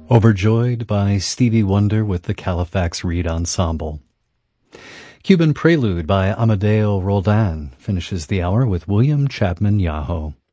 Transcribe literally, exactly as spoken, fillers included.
Overjoyed by Stevie Wonder with the Califax Reed Ensemble. Cuban Prelude by Amadeo Roldan finishes the hour with William Chapman Yaho.